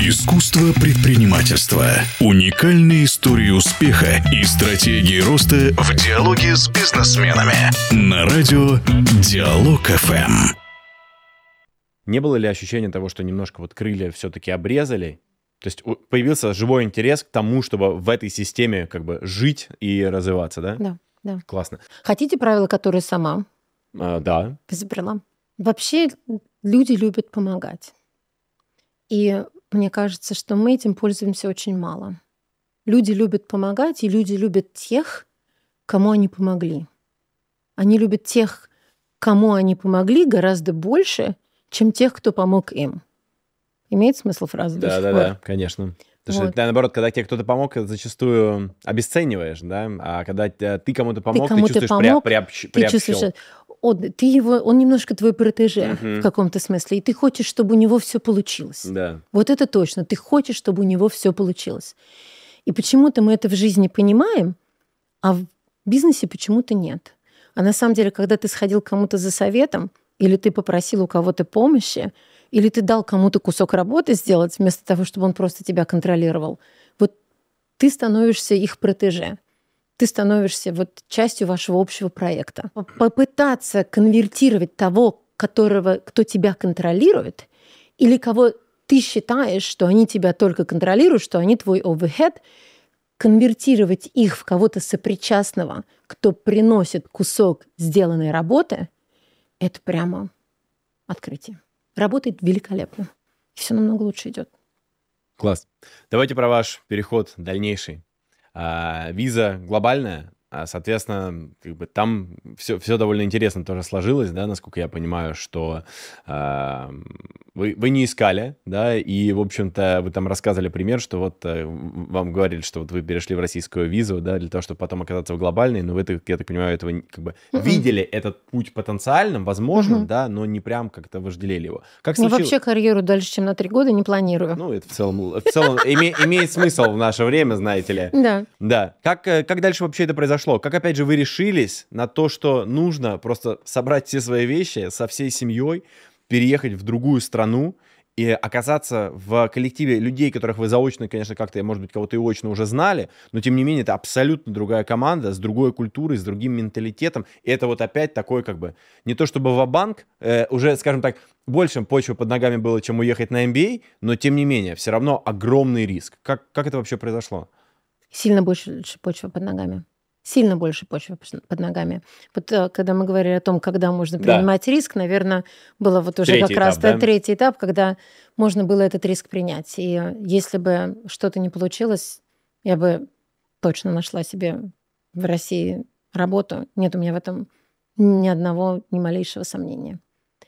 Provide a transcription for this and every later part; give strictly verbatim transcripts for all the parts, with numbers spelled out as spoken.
Искусство предпринимательства. Уникальные истории успеха и стратегии роста в диалоге с бизнесменами. На радио Диалог эф эм. Не было ли ощущения того, что немножко вот крылья все-таки обрезали? То есть появился живой интерес к тому, чтобы в этой системе как бы жить и развиваться, да? Да, да. Классно. Хотите правила, которые сама А, да. изобрела? Вообще люди любят помогать. И мне кажется, что мы этим пользуемся очень мало. Люди любят помогать, и люди любят тех, кому они помогли. Они любят тех, кому они помогли, гораздо больше, чем тех, кто помог им. Имеет смысл фраза? Да, да, да, конечно. Потому вот. что, наоборот, когда тебе кто-то помог, зачастую обесцениваешь, да? А когда ты кому-то помог, ты, кому ты чувствуешь помог, приобщ... ты приобщил. Чувствуешь, он, ты его, он немножко твой протеже uh-huh. в каком-то смысле, и ты хочешь, чтобы у него все получилось. Да. Вот это точно. Ты хочешь, чтобы у него все получилось. И почему-то мы это в жизни понимаем, а в бизнесе почему-то нет. А на самом деле, когда ты сходил к кому-то за советом, или ты попросил у кого-то помощи, или ты дал кому-то кусок работы сделать, вместо того, чтобы он просто тебя контролировал, вот ты становишься их протеже. Ты становишься вот частью вашего общего проекта. Попытаться конвертировать того, которого, кто тебя контролирует, или кого ты считаешь, что они тебя только контролируют, что они твой overhead, конвертировать их в кого-то сопричастного, кто приносит кусок сделанной работы, это прямо открытие. Работает великолепно. И все намного лучше идет. Класс. Давайте про ваш переход дальнейший. А, виза глобальная, а, соответственно, как бы там все, все довольно интересно тоже сложилось, да, насколько я понимаю, что а, вы, вы не искали, да, и, в общем-то, вы там рассказывали пример, что вот а, вам говорили, что вот вы перешли в российскую визу, да, для того, чтобы потом оказаться в глобальной, но вы, я так понимаю, этого как бы mm-hmm. видели этот путь потенциальным, возможным, mm-hmm. да, но не прям как-то вожделели его. Как случилось? Ну, вообще карьеру дальше, чем на три года не планирую. Ну, это в целом, в целом име, имеет смысл в наше время, знаете ли. Да. Да. Как, как дальше вообще это произошло? Как, опять же, вы решились на то, что нужно просто собрать все свои вещи со всей семьей, переехать в другую страну и оказаться в коллективе людей, которых вы заочно, конечно, как-то, может быть, кого-то и очно уже знали, но, тем не менее, это абсолютно другая команда, с другой культурой, с другим менталитетом. И это вот опять такой, как бы, не то чтобы ва-банк, э, уже, скажем так, больше почвы под ногами было, чем уехать на эм би эй, но, тем не менее, все равно огромный риск. Как, как это вообще произошло? Сильно больше почвы под ногами. Сильно больше почвы под ногами. Вот когда мы говорили о том, когда можно принимать да. риск, наверное, было вот уже третий как раз этап, да? третий этап, когда можно было этот риск принять. И если бы что-то не получилось, я бы точно нашла себе в России работу. Нет у меня в этом ни одного, ни малейшего сомнения.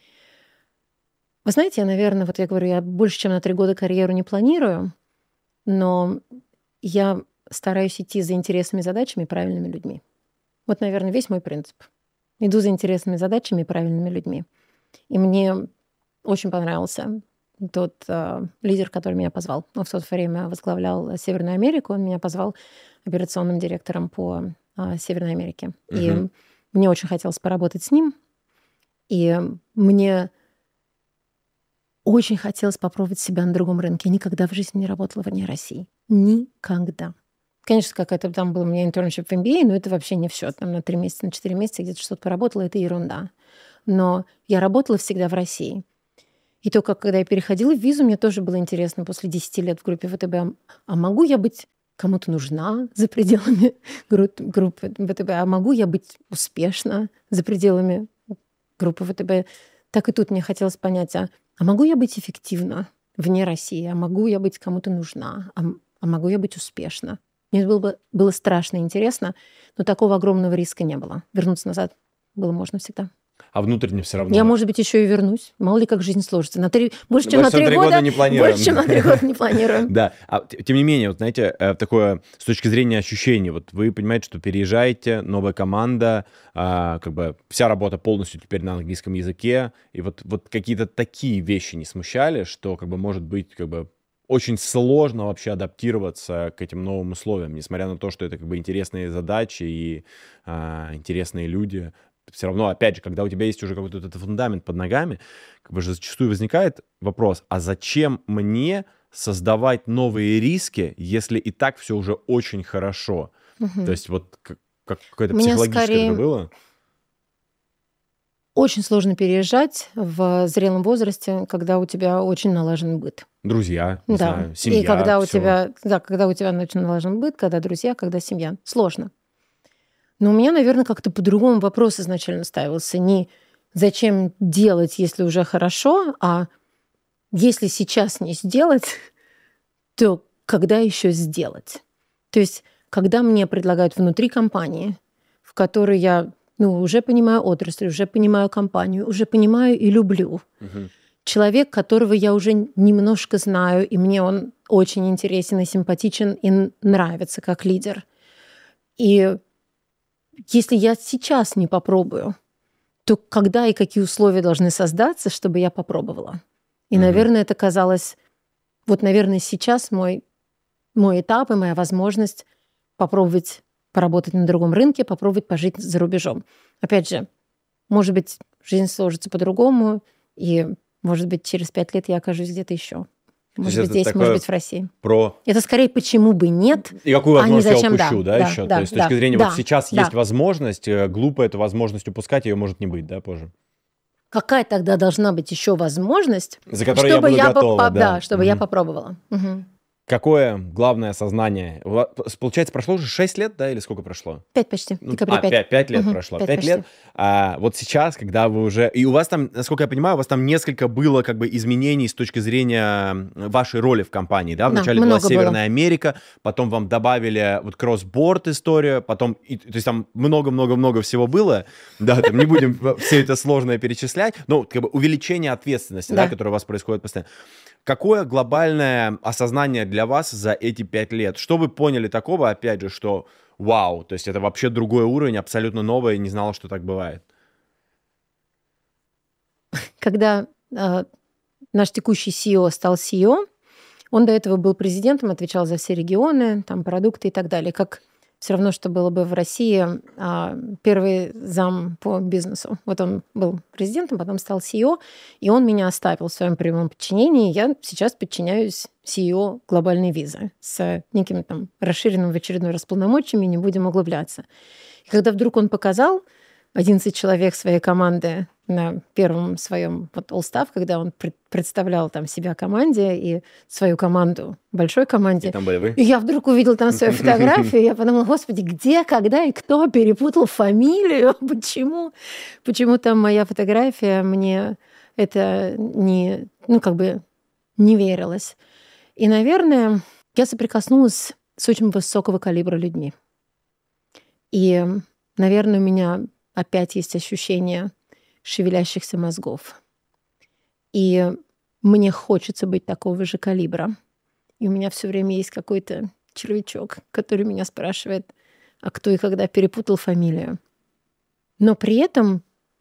Вы знаете, я, наверное, вот я говорю, я больше, чем на три года карьеру не планирую, но я стараюсь идти за интересными задачами и правильными людьми. Вот, наверное, весь мой принцип. Иду за интересными задачами и правильными людьми. И мне очень понравился тот э, лидер, который меня позвал. Он в то время возглавлял Северную Америку. Он меня позвал операционным директором по э, Северной Америке. Uh-huh. И мне очень хотелось поработать с ним. И мне очень хотелось попробовать себя на другом рынке. Я никогда в жизни не работала вне России. Никогда. Конечно, какая-то там была у меня internship в эм би эй, но это вообще не все. Там на три месяца, на четыре месяца где-то что-то поработала, это ерунда. Но я работала всегда в России. И только когда я переходила в визу, мне тоже было интересно после десяти лет в группе вэ тэ бэ, а могу я быть кому-то нужна за пределами группы вэ тэ бэ, а могу я быть успешна за пределами группы вэ тэ бэ? Так и тут мне хотелось понять, а, а могу я быть эффективна вне России? А могу я быть кому-то нужна? А, а могу я быть успешна? Мне было, бы, было страшно интересно, но такого огромного риска не было. Вернуться назад было можно всегда. А внутренне все равно? Я, может быть, еще и вернусь. Мало ли как жизнь сложится. На три, больше, чем на три года не планируем. Больше, чем на три года не планируем. Да. А тем не менее, вот знаете, такое с точки зрения ощущений, вот вы понимаете, что переезжаете, новая команда, как бы вся работа полностью теперь на английском языке, и вот, вот какие-то такие вещи не смущали, что, как бы, может быть, как бы очень сложно вообще адаптироваться к этим новым условиям, несмотря на то, что это как бы интересные задачи и а, интересные люди. Все равно, опять же, когда у тебя есть уже какой-то этот фундамент под ногами, как бы же зачастую возникает вопрос, а зачем мне создавать новые риски, если и так все уже очень хорошо? Мгм. То есть вот как, как какое-то У меня психологическое скорее это было? очень сложно переезжать в зрелом возрасте, когда у тебя очень налажен быт. Друзья, не Да. знаю, И семья, когда у все. тебя, да, когда у тебя очень налажен быт, когда друзья, когда семья. Сложно. Но у меня, наверное, как-то по-другому вопрос изначально ставился. Не зачем делать, если уже хорошо, а если сейчас не сделать, то когда еще сделать? То есть, когда мне предлагают внутри компании, в которой я ну, уже понимаю отрасль, уже понимаю компанию, уже понимаю и люблю, Мгм. человек, которого я уже немножко знаю, и мне он очень интересен и симпатичен, и нравится как лидер. И если я сейчас не попробую, то когда и какие условия должны создаться, чтобы я попробовала? И, Мгм. наверное, это казалось... Вот, наверное, сейчас мой, мой этап и моя возможность попробовать поработать на другом рынке, попробовать пожить за рубежом. Опять же, может быть, жизнь сложится по-другому, и, может быть, через пять лет я окажусь где-то еще. То Может есть быть, это здесь, такое может быть, в России. про... Это скорее почему бы нет, И какую а не возможность я зачем да. упущу, да, Да, еще? да, То есть с да, точки зрения, да, вот сейчас да. есть возможность, э, глупо эту возможность упускать, ее может не быть, да, позже? Какая тогда должна быть еще возможность, За которой я чтобы буду я, по- готова, по- да. да, чтобы я Мгм. попробовала? Мгм. Какое главное осознание? У вас, получается, прошло уже шесть лет, да, или сколько прошло? Пять почти. В Ну, декабре а, пять. пять, пять лет Мгм, прошло. пять Пять почти. лет. А вот сейчас, когда вы уже... И у вас там, насколько я понимаю, у вас там несколько было как бы изменений с точки зрения вашей роли в компании, да? Да, Вначале была много было. Северная Америка, потом вам добавили вот кросс-борд историю, потом... и- то есть там много-много-много всего было. Да, там не будем все это сложное перечислять, но как бы увеличение ответственности, да, Да. которое у вас происходит постоянно. Какое глобальное осознание для вас за эти пять лет? Что вы поняли такого, опять же, что вау, то есть это вообще другой уровень, абсолютно новое, и не знала, что так бывает? Когда э, наш текущий си и о стал си и о, он до этого был президентом, отвечал за все регионы, там, продукты и так далее. Как все равно, что было бы в России а, первый зам по бизнесу. Вот он был президентом, потом стал си и о, и он меня оставил в своем прямом подчинении. Я сейчас подчиняюсь си и о глобальной визы с неким там расширенным в очередной раз полномочиями, не будем углубляться. И когда вдруг он показал одиннадцать человек своей команды на первом своем вот All Staff, когда он пред- представлял там себя команде и свою команду большой И команде. там были вы? И я вдруг увидела там свою фотографию, и я подумала, господи, где, когда и кто перепутал фамилию? Почему? Почему там моя фотография? Мне это не, ну, как бы не верилось. И, наверное, я соприкоснулась с очень высокого калибра людьми. И, наверное, у меня опять есть ощущение шевелящихся мозгов. И мне хочется быть такого же калибра. И у меня все время есть какой-то червячок, который меня спрашивает, а кто и когда перепутал фамилию. Но при этом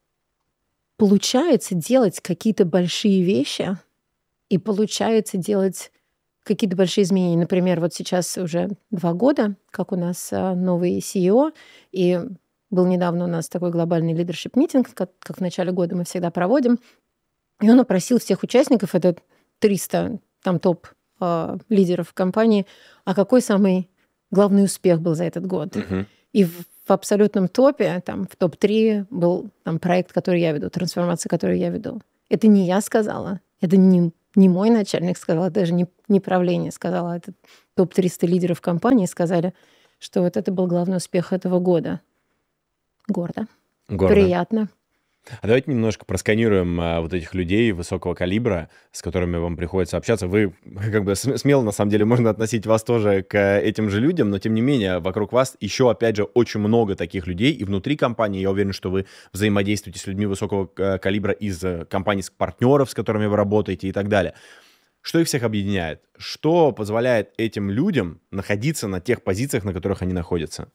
получается делать какие-то большие вещи, и получается делать какие-то большие изменения. Например, вот сейчас уже два года, как у нас а, новый си и о, и был недавно у нас такой глобальный лидершип-митинг, как, как в начале года мы всегда проводим, и он опросил всех участников, это триста там топ а, лидеров компании, а какой самый главный успех был за этот год. Мгм. И в, в абсолютном топе, там, в топ три был там, проект, который я веду, трансформация, которую я веду. Это не я сказала, это не, не мой начальник сказал, даже не, не правление сказала, это топ триста лидеров компании сказали, что вот это был главный успех этого года. Гордо, Гордо. приятно. А давайте немножко просканируем а, вот этих людей высокого калибра, с которыми вам приходится общаться. Вы как бы см- смело, на самом деле, можно относить вас тоже к этим же людям, но тем не менее вокруг вас еще, опять же, очень много таких людей, и внутри компании я уверен, что вы взаимодействуете с людьми высокого э, калибра из э, компаний, с партнеров, с которыми вы работаете и так далее. Что их всех объединяет? Что позволяет этим людям находиться на тех позициях, на которых они находятся?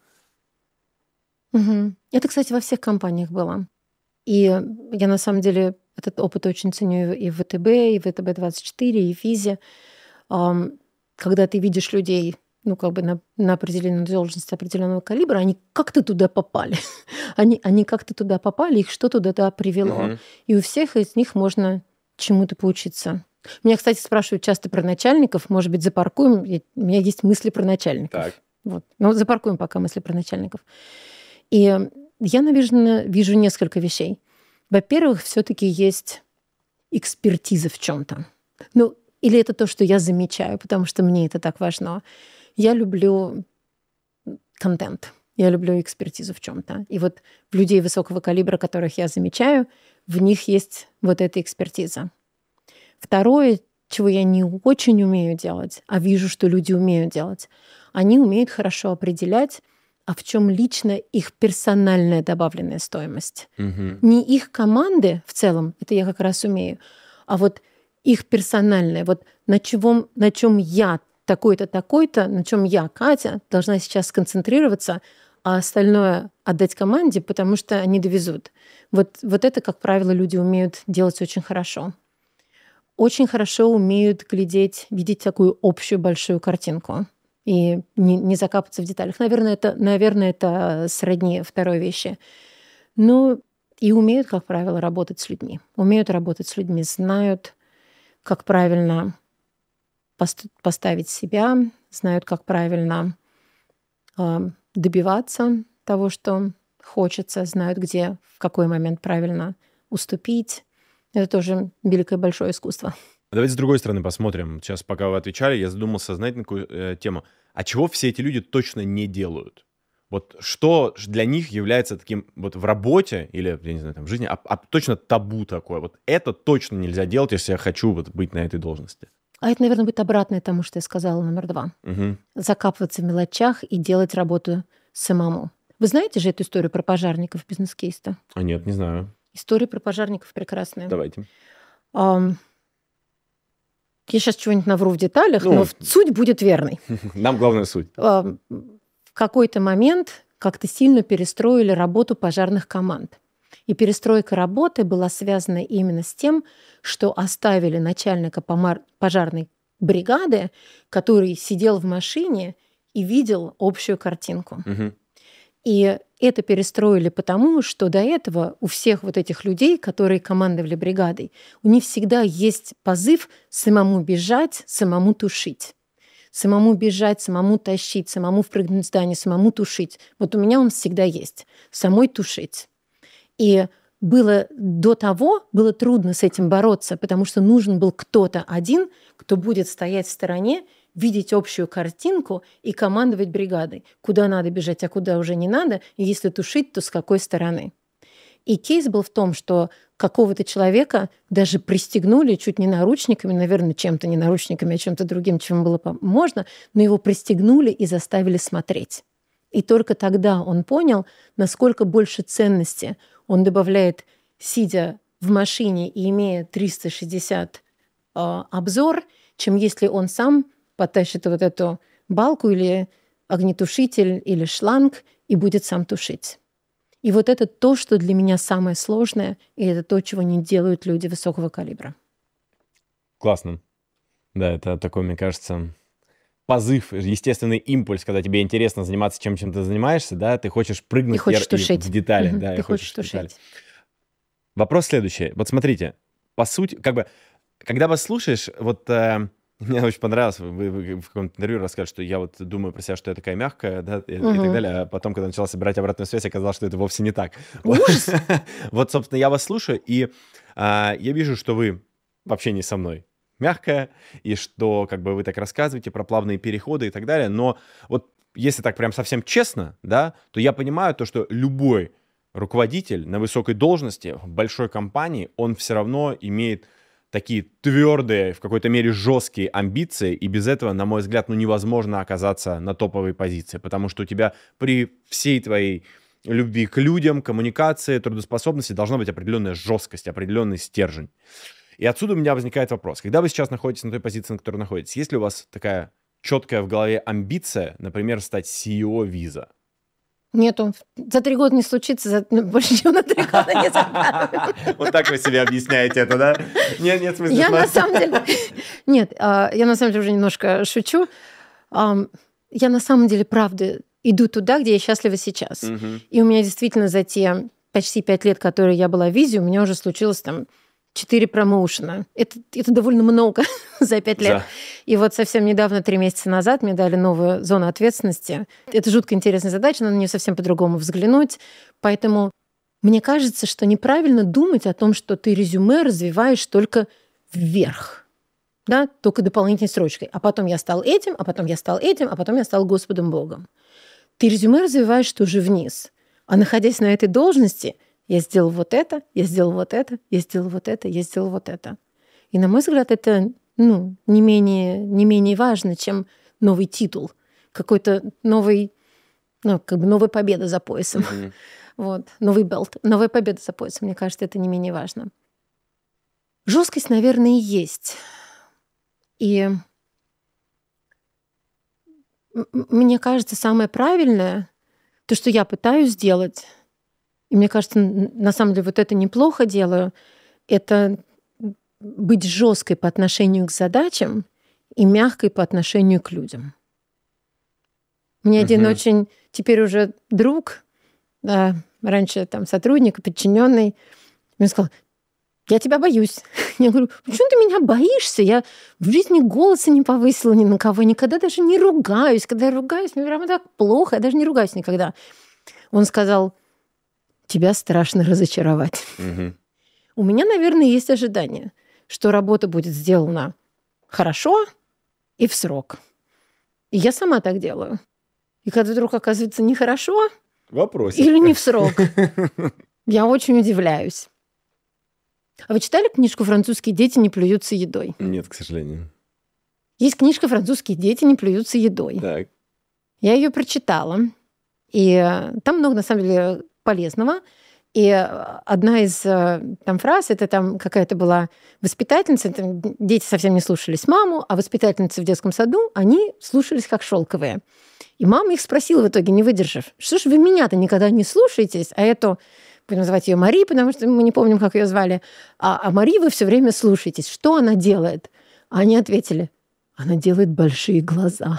Мгм. Это, кстати, во всех компаниях было. И я, на самом деле, этот опыт очень ценю и в ВТБ, и в ВТБ двадцать четыре, и в Визе. Ам, Когда ты видишь людей, ну, как бы на, на определенной должности определенного калибра, они как-то туда попали. они, они как-то туда попали, их что-то туда привело. Мгм. И у всех из них можно чему-то поучиться. Меня, кстати, спрашивают часто про начальников. Может быть, запаркуем? У меня есть мысли про начальников. Так. Вот. Ну, запаркуем пока мысли про начальников. И я, наверное, вижу несколько вещей. Во-первых, все-таки есть экспертиза в чем-то. Ну, или это то, что я замечаю, потому что мне это так важно. Я люблю контент. Я люблю экспертизу в чем-то. И вот в людей высокого калибра, которых я замечаю, в них есть вот эта экспертиза. Второе, чего я не очень умею делать, а вижу, что люди умеют делать, они умеют хорошо определять, а в чем лично их персональная добавленная стоимость. Угу. Не их команды в целом, это я как раз умею, а вот их персональная, вот на чем, на чем я такой-то, такой-то, на чем я, Катя, должна сейчас сконцентрироваться, а остальное отдать команде, потому что они довезут. Вот, вот это, как правило, люди умеют делать очень хорошо. Очень хорошо умеют глядеть, видеть такую общую большую картинку и не, не закапываться в деталях. Наверное, это, наверное, это сродни второй вещи. Ну, и умеют, как правило, работать с людьми. Умеют работать с людьми, знают, как правильно пост- поставить себя, знают, как правильно э, добиваться того, что хочется, знают, где, в какой момент правильно уступить. Это тоже великое большое искусство. Давайте с другой стороны посмотрим. Сейчас, пока вы отвечали, я задумался, знаете, на какую э, тему. А чего все эти люди точно не делают? Вот что для них является таким вот в работе или, я не знаю, там, в жизни, а, а точно табу такое? Вот это точно нельзя делать, если я хочу вот быть на этой должности. А это, наверное, будет обратное тому, что я сказала, номер два. Угу. Закапываться в мелочах и делать работу самому. Вы знаете же эту историю про пожарников, бизнес-кейс-то? А нет, не знаю. История про пожарников прекрасная. Давайте. Um, я сейчас чего-нибудь навру в деталях, ну, но суть будет верной. Нам главное суть. Um, в какой-то момент как-то сильно перестроили работу пожарных команд. И перестройка работы была связана именно с тем, что оставили начальника пожарной бригады, который сидел в машине и видел общую картинку. Угу. И это перестроили потому, что до этого у всех вот этих людей, которые командовали бригадой, у них всегда есть позыв самому бежать, самому тушить. Самому бежать, самому тащить, самому впрыгнуть в здание, самому тушить. Вот у меня он всегда есть. Самой тушить. И было до того, было трудно с этим бороться, потому что нужен был кто-то один, кто будет стоять в стороне, видеть общую картинку и командовать бригадой. Куда надо бежать, а куда уже не надо, и если тушить, то с какой стороны. И кейс был в том, что какого-то человека даже пристегнули чуть не наручниками, наверное, чем-то не наручниками, а чем-то другим, чем было можно, но его пристегнули и заставили смотреть. И только тогда он понял, насколько больше ценности он добавляет, сидя в машине и имея триста шестьдесят э, обзор, чем если он сам потащит вот эту балку или огнетушитель или шланг и будет сам тушить. И вот это то, что для меня самое сложное, и это то, чего не делают люди высокого калибра. Классно. Да, это такой, мне кажется, позыв, естественный импульс, когда тебе интересно заниматься чем, чем ты занимаешься, да, ты хочешь прыгнуть хочешь и, и в детали. Угу, да, ты хочешь тушить. Вопрос следующий. Вот смотрите, по сути, как бы, когда вас слушаешь, вот... Э, мне очень понравилось, вы, вы в каком-то интервью рассказали, что я вот думаю про себя, что я такая мягкая, да, и, угу. и так далее, а потом, когда начала собирать обратную связь, оказалось, что это вовсе не так. Ужас! Вот, собственно, я вас слушаю, и а, я вижу, что вы в общении со мной мягкая, и что как бы вы так рассказываете про плавные переходы и так далее, но вот если так прям совсем честно, да, то я понимаю то, что любой руководитель на высокой должности в большой компании, он все равно имеет такие твердые, в какой-то мере жесткие амбиции, и без этого, на мой взгляд, ну, невозможно оказаться на топовой позиции, потому что у тебя при всей твоей любви к людям, коммуникации, трудоспособности должна быть определенная жесткость, определенный стержень. И отсюда у меня возникает вопрос. Когда вы сейчас находитесь на той позиции, на которой находитесь, есть ли у вас такая четкая в голове амбиция, например, стать си и о Visa? Нету. За три года не случится, за... больше, чем на три года не закладываем. Вот так вы себе объясняете это, да? Нет, нет, в смысле... Я на самом деле... Нет, я на самом деле уже немножко шучу. Я на самом деле, правда, иду туда, где я счастлива сейчас. И у меня действительно за те почти пять лет, которые я была в Визе, у меня уже случилось там четыре промоушена. Это, это довольно много за пять лет. Да. И вот совсем недавно, три месяца назад, мне дали новую зону ответственности. Это жутко интересная задача, надо на нее совсем по-другому взглянуть. Поэтому мне кажется, что неправильно думать о том, что ты резюме развиваешь только вверх. Да? Только дополнительной строчкой. А потом я стал этим, а потом я стал этим, а потом я стал Господом Богом. Ты резюме развиваешь тоже вниз. А находясь на этой должности, я сделал вот это, я сделал вот это, я сделал вот это, я сделал вот это. И, на мой взгляд, это ну, не менее, не менее важно, чем новый титул. Какой-то новый, ну, как бы новая победа за поясом. Mm-hmm. Вот, новый белт, новая победа за поясом. Мне кажется, это не менее важно. Жесткость, наверное, и есть. И мне кажется, самое правильное, то, что я пытаюсь сделать, и мне кажется, на самом деле вот это неплохо делаю, это быть жесткой по отношению к задачам и мягкой по отношению к людям. Мне uh-huh. один очень теперь уже друг, да, раньше там сотрудник, подчиненный, мне сказал: я тебя боюсь. Я говорю: почему ты меня боишься? Я в жизни голоса не повысила ни на кого, никогда даже не ругаюсь. Когда я ругаюсь, мне прямо так плохо, я даже не ругаюсь никогда. Он сказал: тебя страшно разочаровать. Угу. У меня, наверное, есть ожидание, что работа будет сделана хорошо и в срок. И я сама так делаю. И когда вдруг оказывается нехорошо Вопросик. Или не в срок, я очень удивляюсь. А вы читали книжку «Французские дети не плюются едой»? Нет, к сожалению. Есть книжка «Французские дети не плюются едой». Так. Я ее прочитала. И там много, на самом деле, полезного. И одна из там фраз, это там какая-то была воспитательница, там дети совсем не слушались маму, а воспитательницы в детском саду, они слушались как шелковые. И мама их спросила в итоге, не выдержав: что ж вы меня-то никогда не слушаетесь, а эту, будем называть ее Мари, потому что мы не помним, как ее звали, а, а Мари вы все время слушаетесь. Что она делает? А они ответили: она делает большие глаза.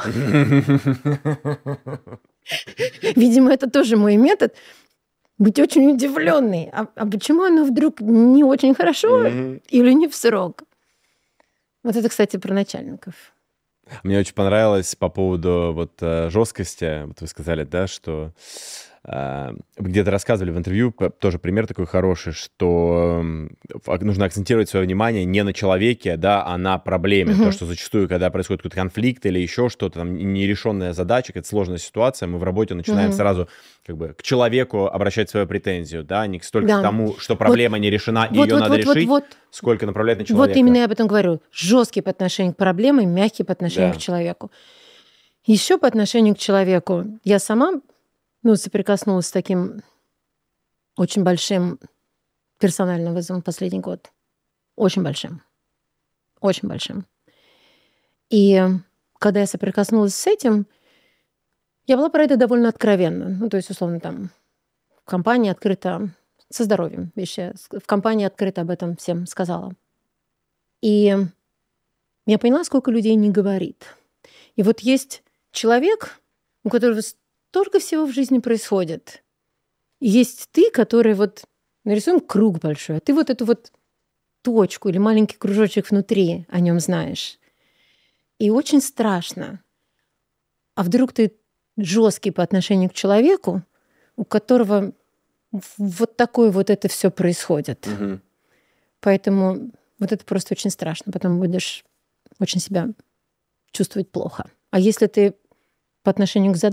Видимо, это тоже мой метод. Быть очень удивленной. А, а почему оно вдруг не очень хорошо mm-hmm. или не в срок? Вот это, кстати, про начальников. Мне очень понравилось по поводу вот жесткости. Вот вы сказали, да, что э, где-то рассказывали в интервью, тоже пример такой хороший, что нужно акцентировать свое внимание не на человеке, да, а на проблеме. Mm-hmm. То, что зачастую, когда происходит какой-то конфликт или еще что-то, там, нерешенная задача, какая-то сложная ситуация, мы в работе начинаем mm-hmm. сразу как бы к человеку обращать свою претензию, да, не столько да. к тому, что проблема вот, не решена, и вот, ее вот, надо вот, решить, вот, вот. сколько направлять на человека. Вот именно я об этом говорю. Жесткий по отношению к проблеме, мягкий по отношению да. к человеку. Еще по отношению к человеку я сама ну, соприкоснулась с таким очень большим персональным вызовом последний год. Очень большим. Очень большим. И когда я соприкоснулась с этим, я была про это довольно откровенна. Ну, то есть, условно, там, в компании открыто со здоровьем вещи. В компании открыто об этом всем сказала. И я поняла, сколько людей не говорит. И вот есть человек, у которого столько всего в жизни происходит. И есть ты, который вот... Нарисуем круг большой, а ты вот эту вот точку или маленький кружочек внутри о нем знаешь. И очень страшно. А вдруг ты жесткий по отношению к человеку, у которого вот такое вот это все происходит. Угу. Поэтому вот это просто очень страшно. Потом будешь очень себя чувствовать плохо. А если ты по отношению к задаче